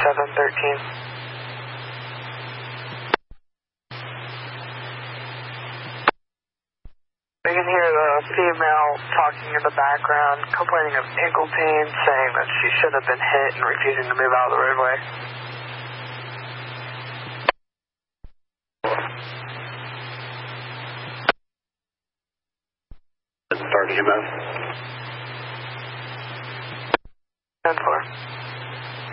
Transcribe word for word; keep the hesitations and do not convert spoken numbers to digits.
seven thirteen. We can hear the female talking in the background, complaining of ankle pain, saying that she should have been hit and refusing to move out of the roadway. Start E M S. ten four.